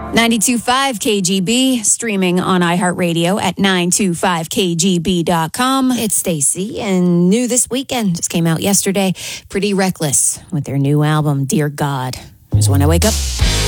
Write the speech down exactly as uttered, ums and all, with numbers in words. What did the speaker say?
ninety-two point five K G B, streaming on iHeartRadio at nine two five K G B dot com. It's Stacey, and new this weekend, just came out yesterday, Pretty Reckless with their new album, Dear God. Here's When I Wake Up.